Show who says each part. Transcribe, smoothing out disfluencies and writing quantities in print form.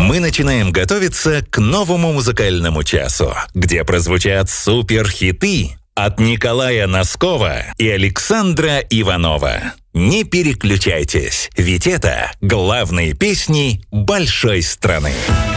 Speaker 1: мы начинаем готовиться к новому музыкальному часу, где прозвучат суперхиты от Николая Носкова и Александра Иванова. Не переключайтесь, ведь это главные песни большой страны.